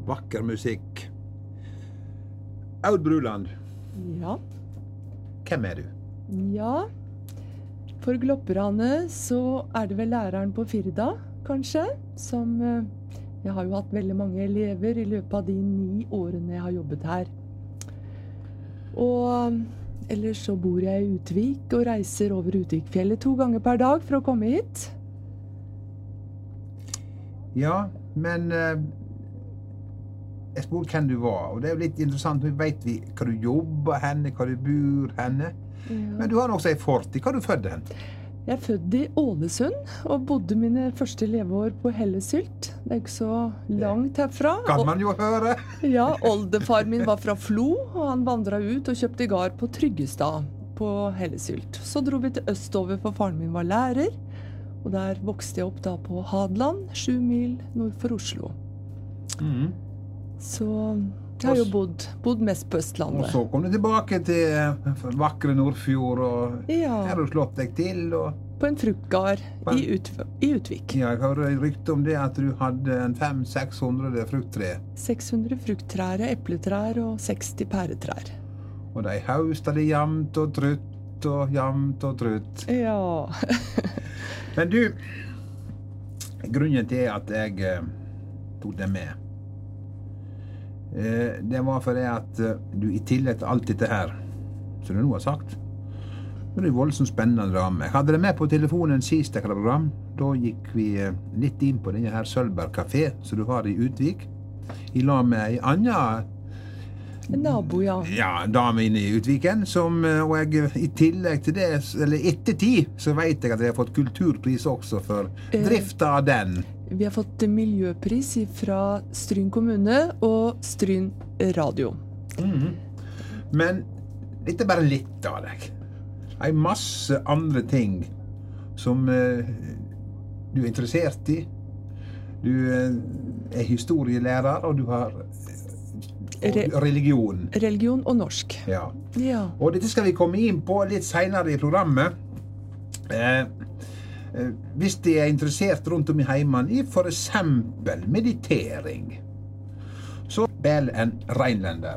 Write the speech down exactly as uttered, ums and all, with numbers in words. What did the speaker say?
vakker musikk. Aud Bruland, Ja. hvem er du? Ja. For glopperne så er det vel læreren på Firda, kanskje, som eh, jeg har jo hatt veldig mange elever i løpet av de ni årene jeg har jobbet her. Og eh, ellers så bor jeg i Utvik og reiser over Utvikfjellet to ganger per dag for å komme hit. Ja, men eh, jeg spurte hvem du var, og det er jo litt interessant. Vi vet vi hva du jobber henne, hva du bor henne. Ja. Men du har også en fortid. Hva er du født hen? Jeg er født i Ålesund og bodde mine første leveår på Hellesylt. Det er ikke så langt herfra. Kan man jo høre. Ja, oldefar min var fra Flo, og han vandret ut og kjøpte gard på Tryggestad på Hellesylt. Så dro vi til østover, for faren min var lærer, og der vokste jeg opp da på Hadland, sju mil nord for Oslo. Mm. Så jeg har jo bodd, bodd mest på Og Østlandet. så kom du tilbake til eh, vakre Nordfjord, og Ja, her har du slått deg til, og på en fruktgard På en- i, Ut, i Utvik. ja, jeg har rykte om det at du hadde en fem seks hundre frukttre, seks hundre frukttrær, epletrær og seksti pæretrær. og de hausta det jamt og trutt og jamt og trutt. Ja. Men du, grunnen til at jeg eh, tok det med, eh, det var fordi at eh, du i tillegg til alt dette her, som du nå har sagt, det er voldsomt spennende drama. Jeg hadde det med på telefonen sist jeg hadde program. Da gikk vi eh, litt inn på denne her Sølvberg Café, som du har i Utvik, i lag med ei anna En nabo, ja. ja, dame inne i Utviken, som, eh, og jeg, i tillegg til det, eller ettertid, så vet jeg at jeg har fått kulturpris også for Eh. drifta av den. Vi har fått miljøpris fra Stryn kommune og Stryn radio. Mhm. Men dette er bare litt av deg. En masse andre ting som eh, du er interessert i. Du eh, er historielærer, og du har eh, Re- og religion. Religion og norsk. Ja. Ja. Og dette skal vi komme inn på litt senere i programmet. Eh, eh, hvis de er interessert rundt om i heimen i for eksempel meditering, så vel en reinlender.